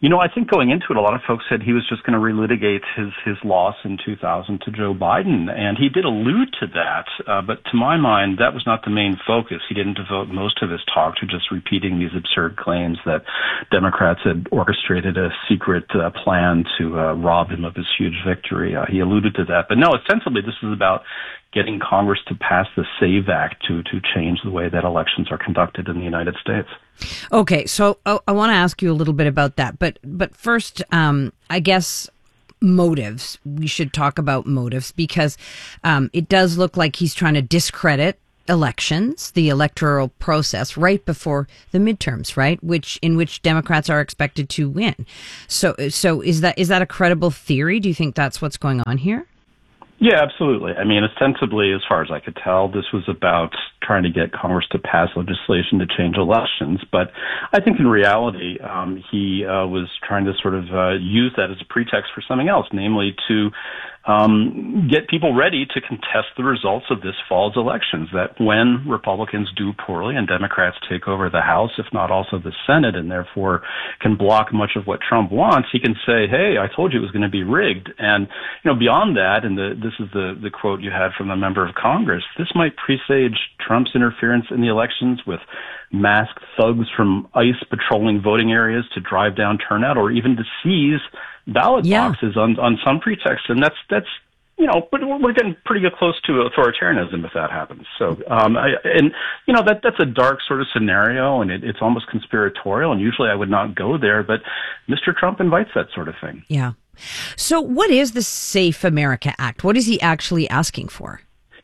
You know, I think going into it, a lot of folks said he was just going to relitigate his, his loss in two thousand to Joe Biden, and he did allude to that. Uh, but to my mind, that was not the main focus. He didn't devote most of his talk to just repeating these absurd claims that Democrats had orchestrated a secret uh, plan to uh, rob him of his huge victory. Uh, he alluded to that. But no, ostensibly, this is about getting Congress to pass the SAVE Act to, to change the way that elections are conducted in the United States. Okay, so uh, I want to ask you a little bit about that. But but first, um, I guess motives. We should talk about motives because um, it does look like he's trying to discredit elections, the electoral process, right before the midterms, right? Which in which Democrats are expected to win. So so is that is that a credible theory? Do you think that's what's going on here? Yeah, absolutely. I mean, ostensibly, as far as I could tell, this was about trying to get Congress to pass legislation to change elections. But I think in reality, um, he uh, was trying to sort of uh, use that as a pretext for something else, namely to um, get people ready to contest the results of this fall's elections, that when Republicans do poorly and Democrats take over the House, if not also the Senate, and therefore can block much of what Trump wants, he can say, hey, I told you it was going to be rigged. And, you know, beyond that, and the, this is the, the quote you had from a member of Congress, this might presage Trump's interference in the elections with masked thugs from ICE patrolling voting areas to drive down turnout or even to seize ballot yeah. boxes on, on some pretext. And that's, that's, you know, but we're getting pretty close to authoritarianism if that happens. So, um, I, and, you know, that, that's a dark sort of scenario and it, it's almost conspiratorial. And usually I would not go there, but Mister Trump invites that sort of thing. Yeah. So what is the Safe America Act? What is he actually asking for?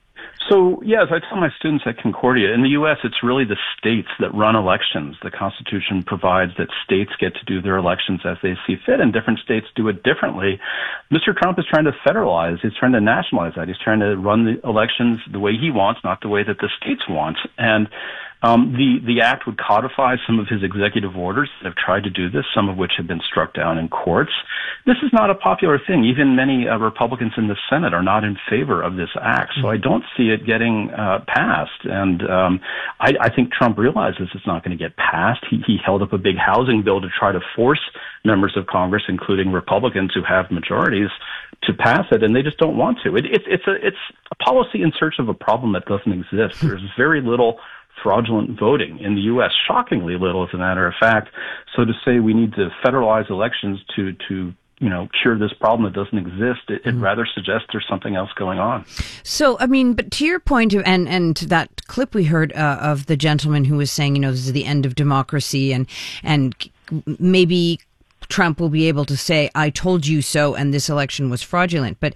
So, yeah, as I tell my students at Concordia, in the U S, it's really the states that run elections. The Constitution provides that states get to do their elections as they see fit, and different states do it differently. Mister Trump is trying to federalize. He's trying to nationalize that. He's trying to run the elections the way he wants, not the way that the states want. And Um, the, the act would codify some of his executive orders that have tried to do this, some of which have been struck down in courts. This is not a popular thing. Even many uh, Republicans in the Senate are not in favor of this act. So I don't see it getting uh, passed. And um, I, I think Trump realizes it's not going to get passed. He, he held up a big housing bill to try to force members of Congress, including Republicans who have majorities, to pass it, and they just don't want to. It, it, it's a, it's a policy in search of a problem that doesn't exist. There's very little fraudulent voting in the U S, shockingly little, as a matter of fact. So to say we need to federalize elections to, to you know, cure this problem that doesn't exist, it, it rather suggests there's something else going on. So, I mean, but to your point, and, and to that clip we heard uh, of the gentleman who was saying, you know, this is the end of democracy, and and maybe Trump will be able to say, I told you so, and this election was fraudulent. But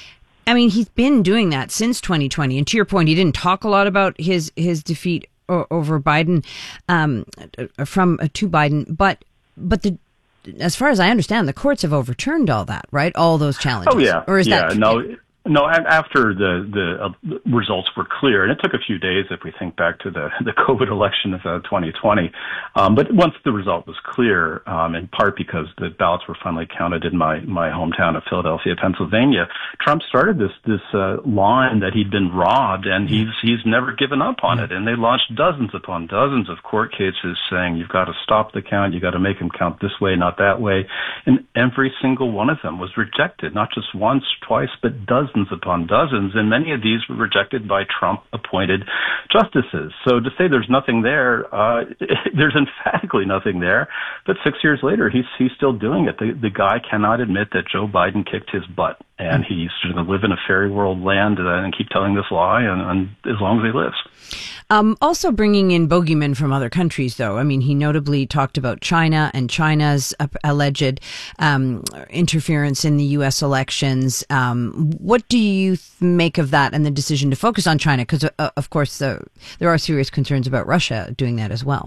I mean, he's been doing that since twenty twenty. And to your point, he didn't talk a lot about his, his defeat o- over Biden, um, from uh, to Biden. But, but the, as far as I understand, the courts have overturned all that, right? All those challenges. Oh, yeah. Or is yeah, that no. No, after the the uh, results were clear, and it took a few days if we think back to the the COVID election of uh, twenty twenty. Um, but once the result was clear, um, in part because the ballots were finally counted in my my hometown of Philadelphia, Pennsylvania, Trump started this this uh, line that he'd been robbed, and he's he's never given up on it. And they launched dozens upon dozens of court cases saying you've got to stop the count, you got to make them count this way, not that way, and every single one of them was rejected, not just once, twice, but dozens. upon dozens, and many of these were rejected by Trump-appointed justices. So to say there's nothing there, uh, there's emphatically nothing there. But six years later, he's he's still doing it. The, the guy cannot admit that Joe Biden kicked his butt, and he's going to live in a fairy world land and keep telling this lie, and, and as long as he lives. Um, also bringing in bogeymen from other countries, though. I mean, he notably talked about China and China's uh, alleged um, interference in the U S elections. Um, what do you th- make of that and the decision to focus on China? Because, uh, of course, uh, there are serious concerns about Russia doing that as well.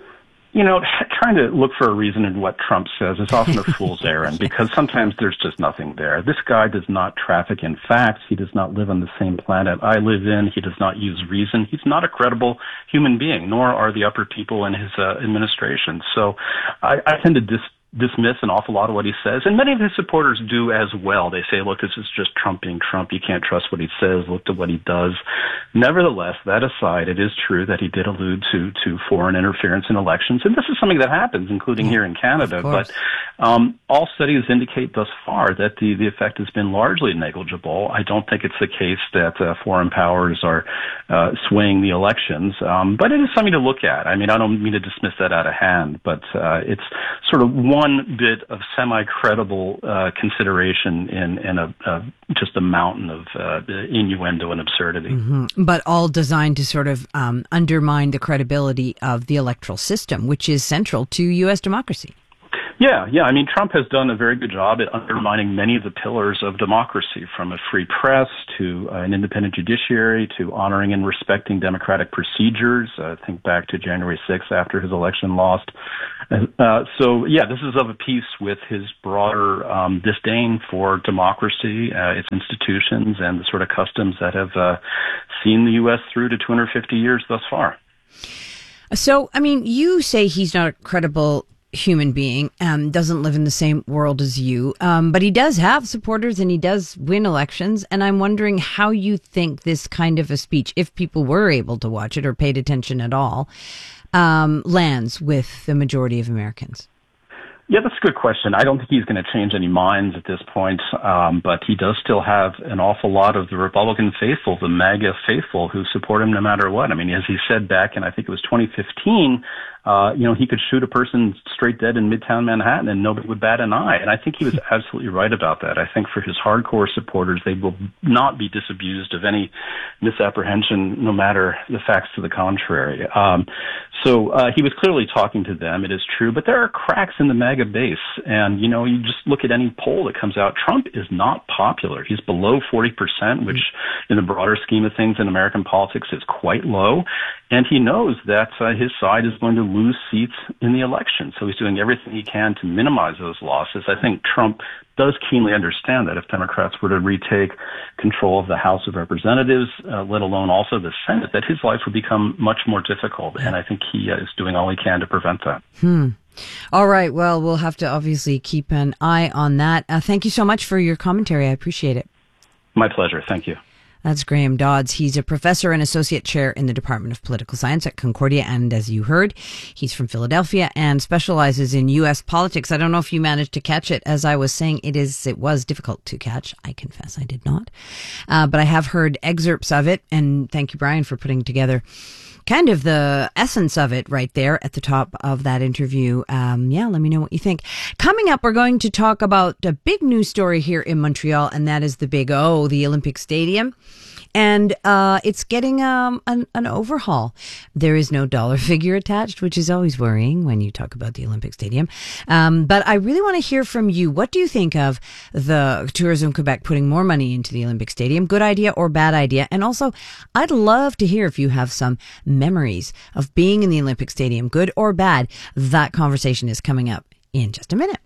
You know, trying to look for a reason in what Trump says is often a fool's errand, because sometimes there's just nothing there. This guy does not traffic in facts. He does not live on the same planet I live in. He does not use reason. He's not a credible human being, nor are the upper people in his uh, administration. So I, I tend to dis- dismiss an awful lot of what he says, and many of his supporters do as well. They say, look, this is just Trump being Trump. You can't trust what he says. Look at what he does. Nevertheless, that aside, it is true that he did allude to, to foreign interference in elections, and this is something that happens, including here in Canada. But um, all studies indicate thus far that the, the effect has been largely negligible. I don't think it's the case that uh, foreign powers are uh, swaying the elections, um, but it is something to look at. I mean, I don't mean to dismiss that out of hand, but uh, it's sort of one bit of semi-credible uh, consideration in, in a, a just a mountain of uh, innuendo and absurdity. Mm-hmm. But all designed to sort of um, undermine the credibility of the electoral system, which is central to U S democracy. Yeah, yeah. I mean, Trump has done a very good job at undermining many of the pillars of democracy, from a free press to uh, an independent judiciary to honoring and respecting democratic procedures. Uh, think back to January sixth after his election lost. Uh, so, yeah, this is of a piece with his broader um, disdain for democracy, uh, its institutions, and the sort of customs that have uh, seen the U S through to two hundred fifty years thus far. So, I mean, you say he's not a credible human being, um, doesn't live in the same world as you, um, but he does have supporters and he does win elections. And I'm wondering how you think this kind of a speech, if people were able to watch it or paid attention at all, um, lands with the majority of Americans. Yeah, that's a good question. I don't think he's going to change any minds at this point, um, but he does still have an awful lot of the Republican faithful, the MAGA faithful, who support him no matter what. I mean, as he said back in, I think it was twenty fifteen, uh, you know, he could shoot a person straight dead in Midtown Manhattan and nobody would bat an eye. And I think he was absolutely right about that. I think for his hardcore supporters, they will not be disabused of any misapprehension, no matter the facts to the contrary. Um, so uh, he was clearly talking to them, it is true, but there are cracks in the MAGA base. And, you know, you just look at any poll that comes out, Trump is not popular. He's below forty percent, which in the broader scheme of things in American politics is quite low. And he knows that uh, his side is going to lose seats in the election. So he's doing everything he can to minimize those losses. I think Trump does keenly understand that if Democrats were to retake control of the House of Representatives, uh, let alone also the Senate, that his life would become much more difficult. And I think he uh, is doing all he can to prevent that. Hmm. All right. Well, we'll have to obviously keep an eye on that. Uh, thank you so much for your commentary. I appreciate it. My pleasure. Thank you. That's Graham Dodds. He's a professor and associate chair in the Department of Political Science at Concordia. And as you heard, he's from Philadelphia and specializes in U S politics. I don't know if you managed to catch it. As I was saying, it is, it was difficult to catch. I confess I did not. Uh, but I have heard excerpts of it. And thank you, Brian, for putting together kind of the essence of it right there at the top of that interview. Um, yeah, let me know what you think. Coming up, we're going to talk about a big news story here in Montreal, and that is the Big O, the Olympic Stadium. And uh, it's getting um, an, an overhaul. There is no dollar figure attached, which is always worrying when you talk about the Olympic Stadium. Um, but I really want to hear from you. What do you think of the Tourism Quebec putting more money into the Olympic Stadium? Good idea or bad idea? And also, I'd love to hear if you have some memories of being in the Olympic Stadium, good or bad. That conversation is coming up in just a minute.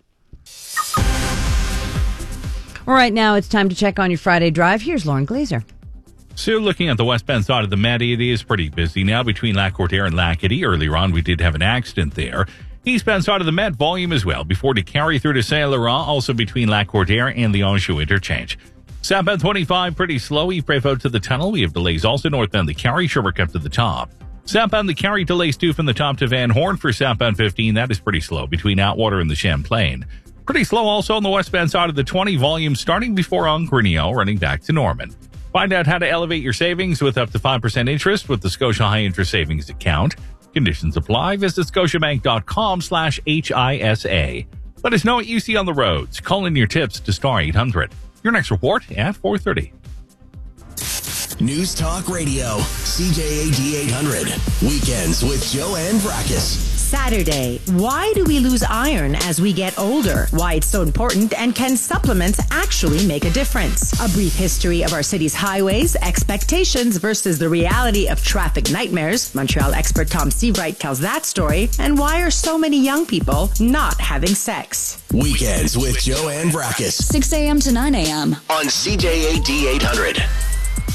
All right, now it's time to check on your Friday drive. Here's Lauren Glazer. So looking at the westbound side of the Met, it is pretty busy now between Lac Courtier and Lac Eddie. Earlier on, we did have an accident there. Eastbound side of the Met, volume as well. Before to carry through to Saint Laurent, also between Lac Courtier and the Anjou interchange. Southbound twenty-five, pretty slow. Yves out to the tunnel. We have delays also northbound the Carry, Sherbrooke up to the top. Southbound the Carry, delays too from the top to Van Horn for southbound fifteen. That is pretty slow between Atwater and the Champlain. Pretty slow also on the westbound side of the twenty, volume starting before Ongrenio, running back to Norman. Find out how to elevate your savings with up to five percent interest with the Scotia High Interest Savings Account. Conditions apply. Visit scotiabank.com slash HISA. Let us know what you see on the roads. Call in your tips to star eight hundred. Your next report at four thirty. News Talk Radio, C J A D eight hundred. Weekends with Joanne Vrackus. Saturday. Why do we lose iron as we get older? Why it's so important, and can supplements actually make a difference? A brief history of our city's highways, expectations versus the reality of traffic nightmares. Montreal expert Tom Seavright tells that story. And why are so many young people not having sex? Weekends with Joanne Vrackus. six a.m. to nine a.m. on C J A D eight hundred.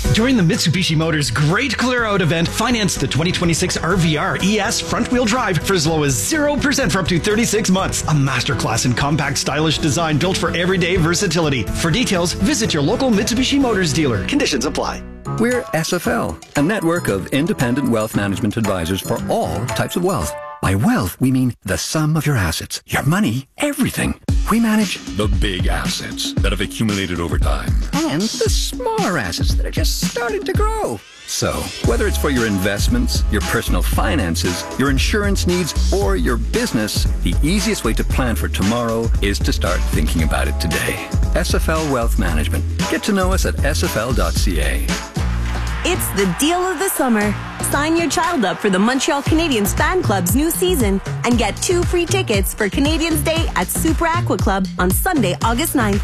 During the Mitsubishi Motors Great Clear Out event, finance the twenty twenty-six R V R E S front-wheel drive for as low as zero percent for up to thirty-six months. A masterclass in compact, stylish design built for everyday versatility. For details, visit your local Mitsubishi Motors dealer. Conditions apply. We're S F L, a network of independent wealth management advisors for all types of wealth. By wealth, we mean the sum of your assets, your money, everything. We manage the big assets that have accumulated over time and the smaller assets that are just starting to grow. So, whether it's for your investments, your personal finances, your insurance needs, or your business, the easiest way to plan for tomorrow is to start thinking about it today. S F L Wealth Management. Get to know us at S F L dot C A. It's the deal of the summer. Sign your child up for the Montreal Canadiens Fan Club's new season and get two free tickets for Canadiens Day at Super Aqua Club on Sunday, August ninth.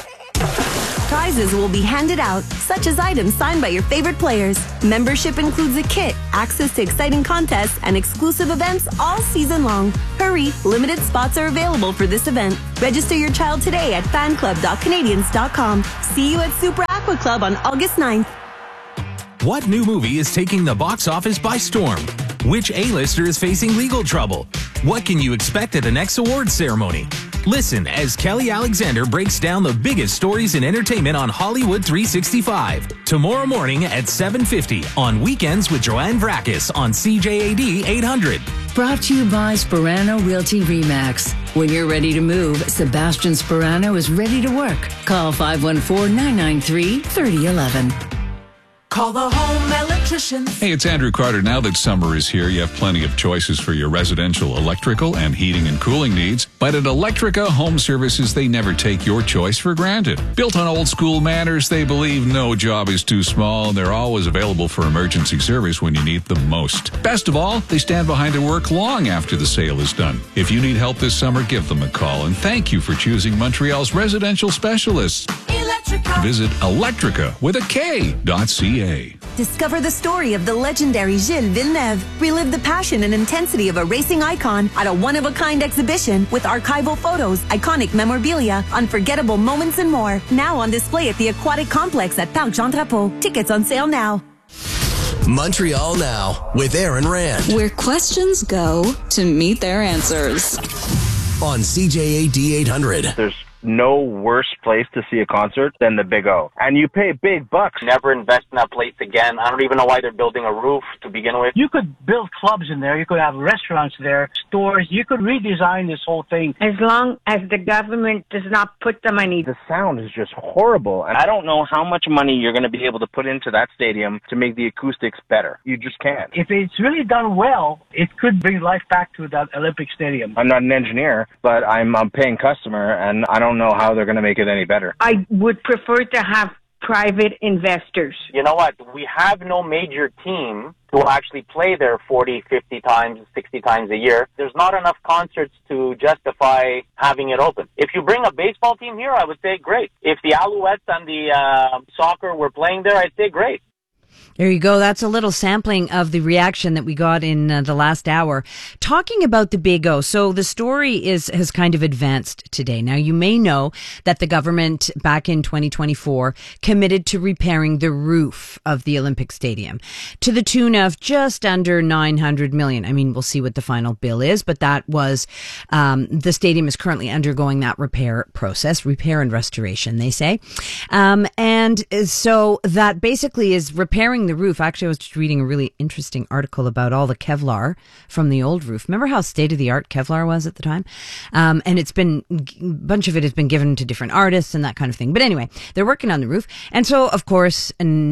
Prizes will be handed out, such as items signed by your favorite players. Membership includes a kit, access to exciting contests, and exclusive events all season long. Hurry, limited spots are available for this event. Register your child today at fan club dot canadiens dot com. See you at Super Aqua Club on August ninth. What new movie is taking the box office by storm? Which A-lister is facing legal trouble? What can you expect at the next awards ceremony? Listen as Kelly Alexander breaks down the biggest stories in entertainment on Hollywood three sixty-five. Tomorrow morning at seven fifty on Weekends with Joanne Vrakis on C J A D eight hundred. Brought to you by Sperano Realty Remax. When you're ready to move, Sebastian Sperano is ready to work. Call five one four, nine nine three, three oh one one. Call the home electrician. Hey, it's Andrew Carter. Now that summer is here, you have plenty of choices for your residential electrical and heating and cooling needs. But at Electrica Home Services, they never take your choice for granted. Built on old school manners, they believe no job is too small, and they're always available for emergency service when you need them most. Best of all, they stand behind their work long after the sale is done. If you need help this summer, give them a call. And thank you for choosing Montreal's residential specialists. Electrica. Visit Electrica with a K dot C A. Discover the story of the legendary Gilles Villeneuve. Relive the passion and intensity of a racing icon at a one-of-a-kind exhibition with archival photos, iconic memorabilia, unforgettable moments, and more. Now on display at the Aquatic Complex at Parc Jean Drapeau. Tickets on sale now. Montreal Now with Aaron Rand. Where questions go to meet their answers. On C J A D eight hundred. There's no worse place to see a concert than the Big O. And you pay big bucks. Never invest in that place again. I don't even know why they're building a roof to begin with. You could build clubs in there. You could have restaurants there, stores. You could redesign this whole thing. As long as the government does not put the money. The sound is just horrible. And I don't know how much money you're going to be able to put into that stadium to make the acoustics better. You just can't. If it's really done well, it could bring life back to that Olympic Stadium. I'm not an engineer, but I'm a paying customer, and I don't know how they're going to make it any better. I would prefer to have private investors. You know what? We have no major team to actually play there forty, fifty times, sixty times a year. There's not enough concerts to justify having it open. If you bring a baseball team here, I would say great. If the Alouettes and the uh, soccer were playing there, I'd say great. There you go. That's a little sampling of the reaction that we got in uh, the last hour. Talking about the Big O. So the story is has kind of advanced today. Now, you may know that the government back in twenty twenty-four committed to repairing the roof of the Olympic Stadium to the tune of just under nine hundred million. I mean, we'll see what the final bill is, but that was, um, the stadium is currently undergoing that repair process, repair and restoration, they say. Um, and so that basically is repairing the roof. Actually, I was just reading a really interesting article about all the Kevlar from the old roof. Remember how state-of-the-art Kevlar was at the time? Um, and it's been, a bunch of it has been given to different artists and that kind of thing. But anyway, they're working on the roof. And so, of course,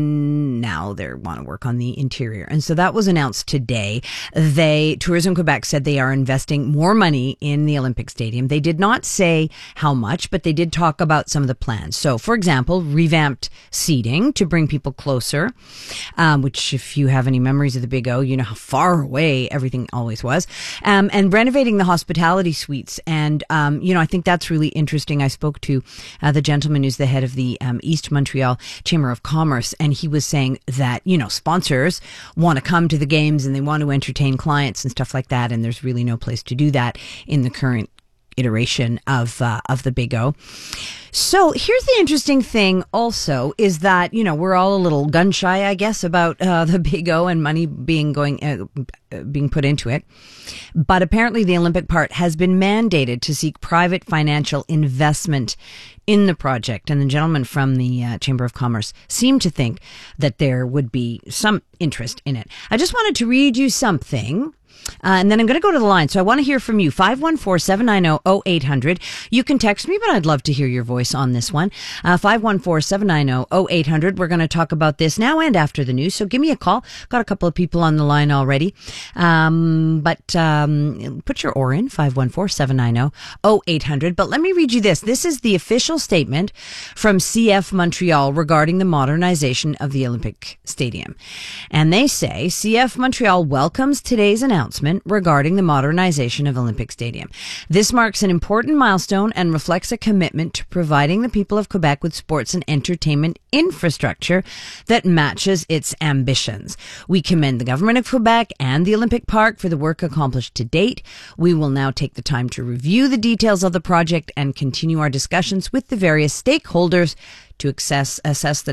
now they want to work on the interior. And so that was announced today. They, Tourism Quebec said they are investing more money in the Olympic Stadium. They did not say how much, but they did talk about some of the plans. So, for example, revamped seating to bring people closer. Um, which, if you have any memories of the Big O, you know how far away everything always was. Um, and renovating the hospitality suites. And, um, you know, I think that's really interesting. I spoke to uh, the gentleman who's the head of the um, East Montreal Chamber of Commerce, and he was saying that, you know, sponsors want to come to the games and they want to entertain clients and stuff like that. And there's really no place to do that in the current iteration of uh, of the Big O. So here's the interesting thing also is that, you know, we're all a little gun shy, I guess, about uh, the Big O and money being going uh, being put into it. But apparently the Olympic Park has been mandated to seek private financial investment in the project. And the gentleman from the uh, Chamber of Commerce seemed to think that there would be some interest in it. I just wanted to read you something. Uh, and then I'm going to go to the line. So I want to hear from you. five one four, seven nine zero, zero eight hundred. You can text me, but I'd love to hear your voice on this one. Uh, five one four, seven nine zero, zero eight hundred. We're going to talk about this now and after the news. So give me a call. Got a couple of people on the line already. Um, but um, put your or in, five one four, seven nine zero, zero eight hundred. But let me read you this. This is the official statement from C F Montreal regarding the modernization of the Olympic Stadium. And they say C F Montreal welcomes today's announcement regarding the modernization of Olympic Stadium. This marks an important milestone and reflects a commitment to providing the people of Quebec with sports and entertainment infrastructure that matches its ambitions. We commend the government of Quebec and the Olympic Park for the work accomplished to date. We will now take the time to review the details of the project and continue our discussions with the various stakeholders to access, assess the